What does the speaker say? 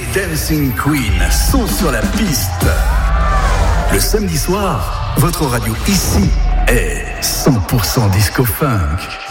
Dancing Queen sont sur la piste. Le samedi soir, votre radio ici est 100% disco funk.